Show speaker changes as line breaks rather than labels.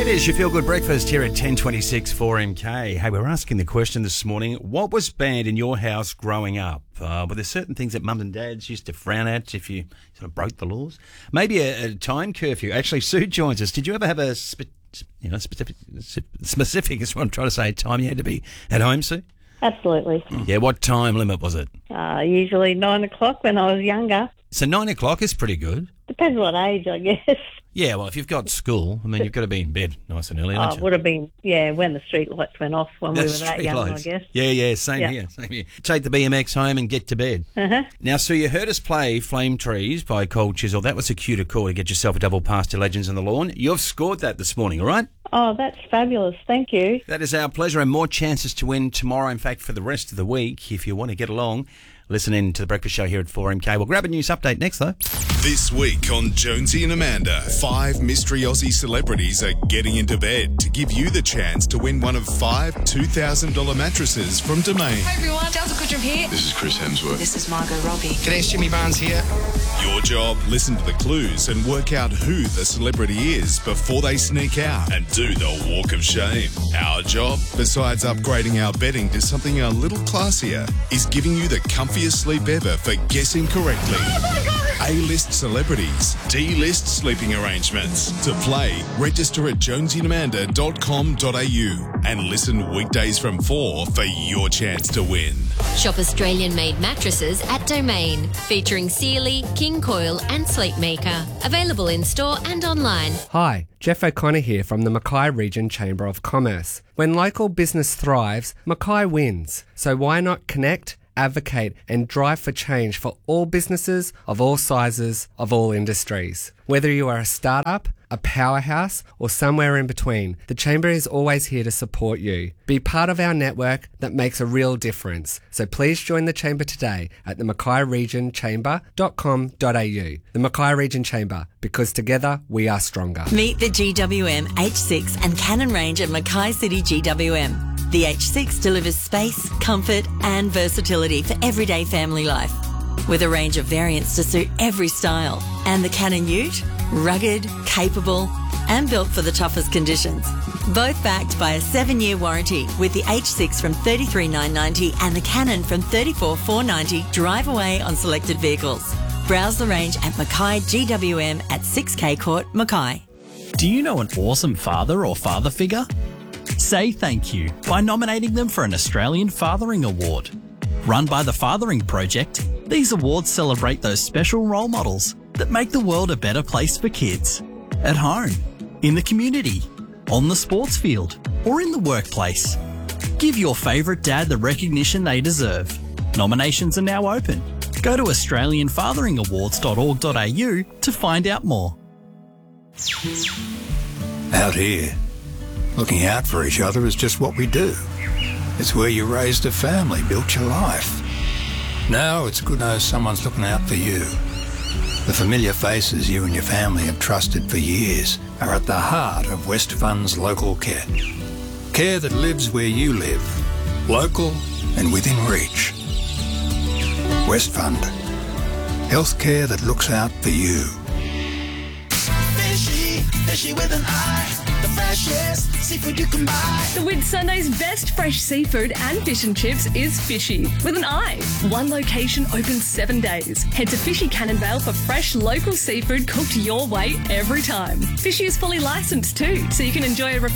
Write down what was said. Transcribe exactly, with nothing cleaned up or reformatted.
is your Feel Good Breakfast here at ten twenty-six four M K. Hey, we're asking the question this morning, what was banned in your house growing up? Uh, were there certain things that mums and dads used to frown at if you sort of broke the laws? Maybe a, a time curfew. Actually, Sue joins us. Did you ever have a spe- you know, specific, specific is what I'm trying to say, time you had to be at home, Sue?
Absolutely.
Yeah, what time limit was it?
Uh, usually nine o'clock when I was younger.
So nine o'clock is pretty good.
Depends what age, I guess.
Yeah, well, if you've got school, I mean, you've got to be in bed nice and early,
Oh,
haven't
it
you?
would have been, yeah, when the street lights went off when
The
we were that
street
young,
lights.
I guess.
Yeah, yeah, same
Yeah.
here, same here. Take the B M X home and get to bed.
Uh-huh.
Now, Sue, you heard us play Flame Trees by Cold Chisel. That was a cue to call to get yourself a double pass to Legends on the Lawn. You've scored that this morning, all right?
Oh, that's fabulous. Thank you.
That is our pleasure, and more chances to win tomorrow. In fact, for the rest of the week, if you want to get along, listen in to the breakfast show here at four M K. We'll grab a news update next, though.
This week on Jonesy and Amanda, five mystery Aussie celebrities are getting into bed to give you the chance to win one of five two thousand dollars mattresses from Domain.
Hi everyone, Delta Kutcher here.
This is Chris Hemsworth.
This is Margot Robbie.
G'day, it's Jimmy Barnes here.
Your job, listen to the clues and work out who the celebrity is before they sneak out and do the walk of shame. Our job, besides upgrading our bedding to something a little classier, is giving you the comfiest sleep ever for guessing correctly.
Oh my God!
A-list celebrities, D-list sleeping arrangements. To play, register at jonesy and amanda dot com dot a u and listen weekdays from four for your chance to win.
Shop Australian-made mattresses at Domain, featuring Sealy, King Coil and Sleepmaker. Available in-store and online.
Hi, Jeff O'Connor here from the Mackay Region Chamber of Commerce. When local business thrives, Mackay wins. So why not connect, advocate and drive for change for all businesses of all sizes, of all industries. Whether you are a startup, a powerhouse or somewhere in between, the Chamber is always here to support you. Be part of our network that makes a real difference. So please join the Chamber today at the mackay region chamber dot com dot a u. The Mackay Region Chamber, because together we are stronger.
Meet the G W M H six and Cannon range at Mackay City G W M. The H six delivers space, comfort and versatility for everyday family life. With a range of variants to suit every style. And the Cannon Ute, rugged, capable and built for the toughest conditions. Both backed by a seven-year warranty with the H six from thirty-three thousand nine hundred ninety and the Cannon from thirty-four thousand four hundred ninety. Drive away on selected vehicles. Browse the range at Mackay G W M at six K Court, Mackay.
Do you know an awesome father or father figure? Say thank you by nominating them for an Australian Fathering Award. Run by the Fathering Project, these awards celebrate those special role models that make the world a better place for kids. At home, in the community, on the sports field, or in the workplace. Give your favourite dad the recognition they deserve. Nominations are now open. Go to australian fathering awards dot org dot a u to find out more.
Out here, looking out for each other is just what we do. It's where you raised a family, built your life. Now it's good to know someone's looking out for you. The familiar faces you and your family have trusted for years are at the heart of Westfund's local care. Care that lives where you live, local and within reach. Westfund. Healthcare that looks out for you.
Fishy, fishy with an eye. The freshest seafood you can buy.
The Whit Sunday's best fresh seafood and fish and chips is Fishy with an eye. One location open seven days. Head to Fishy Cannonvale for fresh local seafood cooked your way every time. Fishy is fully licensed too, so you can enjoy a refreshing